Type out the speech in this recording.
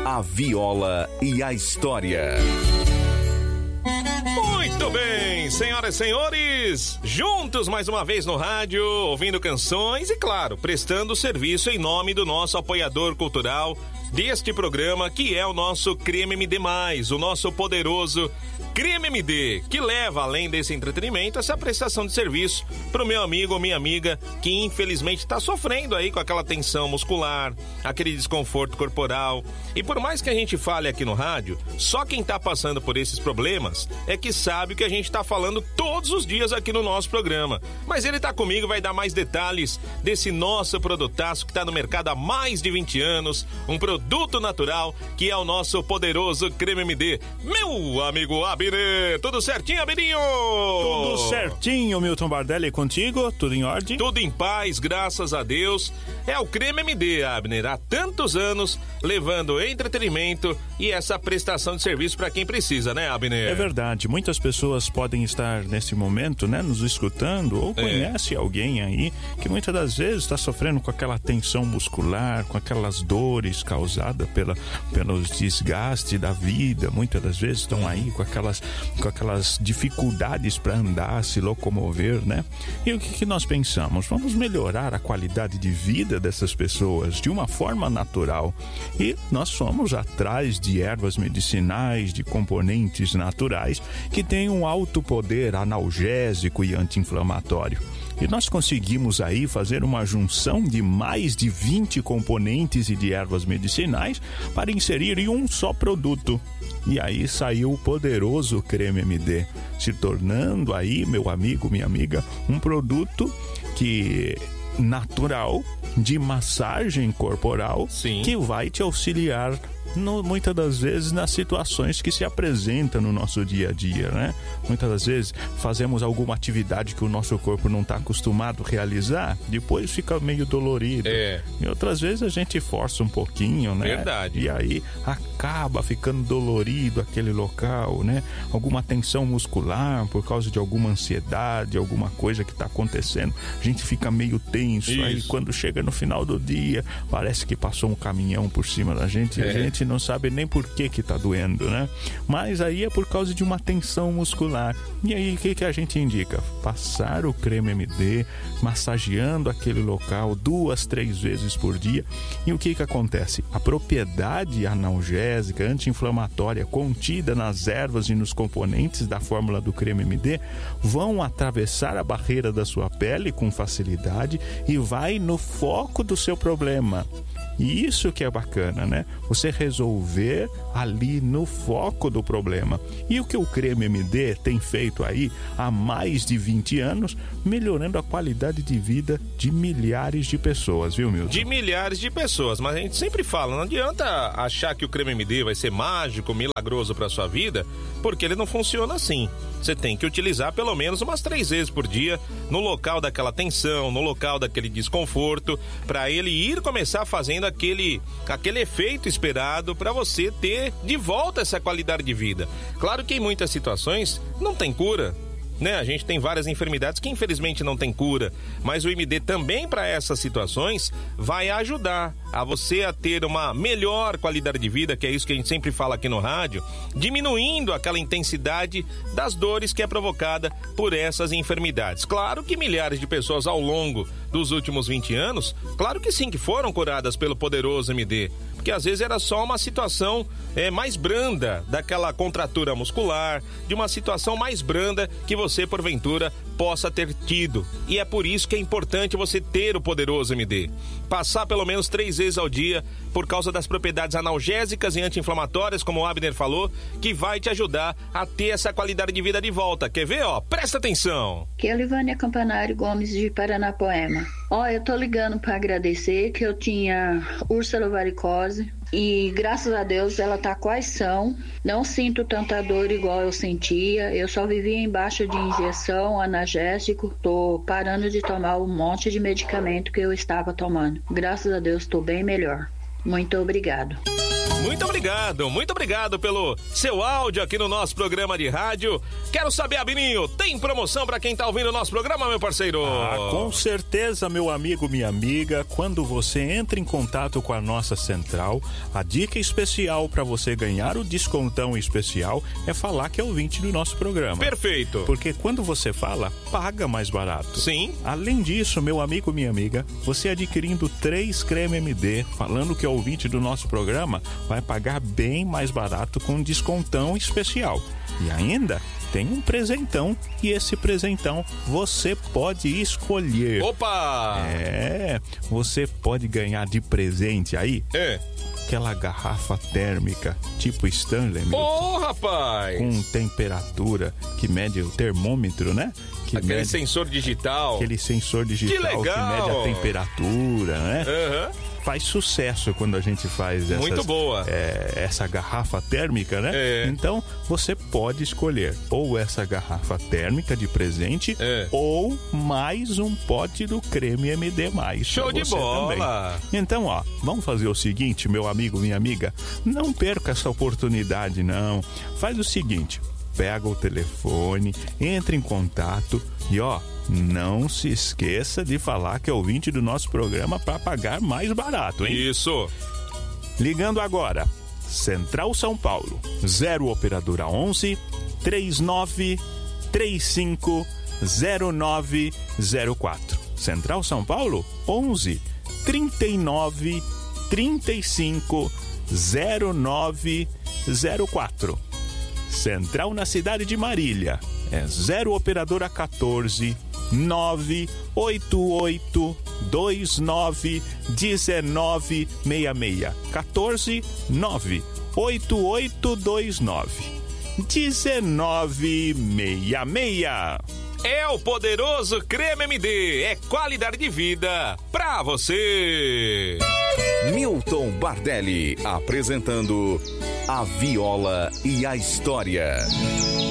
A viola e a história. Muito bem, senhoras e senhores, juntos mais uma vez no rádio, ouvindo canções e, claro, prestando serviço em nome do nosso apoiador cultural deste programa, que é o nosso Creme MD+, o nosso poderoso Creme MD, que leva, além desse entretenimento, essa prestação de serviço para o meu amigo ou minha amiga que infelizmente está sofrendo aí com aquela tensão muscular, aquele desconforto corporal. E por mais que a gente fale aqui no rádio, só quem está passando por esses problemas é que sabe o que a gente está falando todos os dias aqui no nosso programa. Mas ele está comigo, vai dar mais detalhes desse nosso produtaço que está no mercado há mais de 20 anos, um produto natural que é o nosso poderoso Creme MD. Meu amigo Abner, tudo certinho, Abirinho? Tudo certinho, Milton Bardelli, contigo? Tudo em ordem? Tudo em paz, graças a Deus. É o Creme MD, Abner, há tantos anos, levando entretenimento e essa prestação de serviço para quem precisa, né, Abner? É verdade, muitas pessoas podem estar nesse momento, né, nos escutando, ou conhece alguém aí que muitas das vezes está sofrendo com aquela tensão muscular, com aquelas dores causadas pelos desgastes da vida. Muitas das vezes estão aí com aquelas dificuldades para andar, se locomover, né? E o que nós pensamos? Vamos melhorar a qualidade de vida dessas pessoas de uma forma natural. E nós fomos atrás de ervas medicinais, de componentes naturais que têm um alto poder analgésico e anti-inflamatório. E nós conseguimos aí fazer uma junção de mais de 20 componentes e de ervas medicinais para inserir em um só produto. E aí saiu o poderoso Creme MD, se tornando aí, meu amigo, minha amiga, um produto que natural, de massagem corporal. Sim. Que vai te auxiliar muitas das vezes nas situações que se apresentam no nosso dia a dia, né? Muitas das vezes fazemos alguma atividade que o nosso corpo não está acostumado a realizar, depois fica meio dolorido. E outras vezes a gente força um pouquinho, né? Verdade. E aí acaba ficando dolorido aquele local, né? Alguma tensão muscular por causa de alguma ansiedade, alguma coisa que está acontecendo. A gente fica meio tenso. Isso. Aí quando chega no final do dia, parece que passou um caminhão por cima da gente. A gente não sabe nem por que tá doendo, né? Mas aí é por causa de uma tensão muscular. E aí o que a gente indica? Passar o Creme MD, massageando aquele local 2-3 vezes por dia. E o que acontece? A propriedade analgésica, anti-inflamatória contida nas ervas e nos componentes da fórmula do Creme MD vão atravessar a barreira da sua pele com facilidade e vai no foco do seu problema. E isso que é bacana, né? Você resolver ali no foco do problema. E o que o Creme MD tem feito aí há mais de 20 anos, melhorando a qualidade de vida de milhares de pessoas, viu, Milton? De milhares de pessoas, mas a gente sempre fala, não adianta achar que o Creme MD vai ser mágico, milagroso para sua vida, porque ele não funciona assim. Você tem que utilizar pelo menos umas 3 vezes por dia no local daquela tensão, no local daquele desconforto, para ele ir começar fazendo aquele efeito esperado para você ter de volta essa qualidade de vida. Claro que em muitas situações não tem cura, né? A gente tem várias enfermidades que infelizmente não tem cura, mas o MD também para essas situações vai ajudar a você a ter uma melhor qualidade de vida, que é isso que a gente sempre fala aqui no rádio, diminuindo aquela intensidade das dores que é provocada por essas enfermidades. Claro que milhares de pessoas ao longo dos últimos 20 anos, claro que sim, que foram curadas pelo poderoso MD, porque às vezes era só uma situação mais branda daquela contratura muscular, de uma situação mais branda que você porventura possa ter tido. E é por isso que é importante você ter o poderoso MD. Passar pelo menos 3 vezes ao dia, por causa das propriedades analgésicas e anti-inflamatórias, como o Abner falou, que vai te ajudar a ter essa qualidade de vida de volta. Quer ver, ó? Presta atenção! Que é Livânia Campanário Gomes de Paranapoema. Eu tô ligando para agradecer que eu tinha úlcera varicose e graças a Deus ela tá quase são. Não sinto tanta dor igual eu sentia. Eu só vivia embaixo de injeção, analgésico. Tô parando de tomar um monte de medicamento que eu estava tomando. Graças a Deus tô bem melhor. Muito obrigado. Muito obrigado pelo seu áudio aqui no nosso programa de rádio. Quero saber, Abininho, tem promoção para quem tá ouvindo o nosso programa, meu parceiro? Com certeza, meu amigo, minha amiga. Quando você entra em contato com a nossa central, a dica especial para você ganhar o descontão especial é falar que é ouvinte do nosso programa. Perfeito. Porque quando você fala, paga mais barato. Sim. Além disso, meu amigo, minha amiga, você adquirindo 3 creme MD, falando que é ouvinte do nosso programa, vai pagar bem mais barato com um descontão especial. E ainda tem um presentão, e esse presentão você pode escolher. Opa! Você pode ganhar de presente aí aquela garrafa térmica tipo Stanley. Rapaz! Com temperatura que mede o termômetro, né? Aquele sensor digital. Aquele sensor digital que mede a temperatura, né? Faz sucesso quando a gente faz muito boa. Essa garrafa térmica, né? Então, você pode escolher ou essa garrafa térmica de presente ou mais um pote do creme MD+. Show de bola! Também. Então, vamos fazer o seguinte, meu amigo, minha amiga. Não perca essa oportunidade, não. Faz o seguinte, pega o telefone, entra em contato e, não se esqueça de falar que é ouvinte do nosso programa para pagar mais barato, hein? Isso! Ligando agora, Central São Paulo, 0 operadora 11 39 35 0904. Central São Paulo, 11 39 35 0904. Central na cidade de Marília, 0 operadora 14 988 29 1966. 14 988 29 1966. É o poderoso Creme MD, é qualidade de vida pra você. Milton Bardelli apresentando A Viola e a História.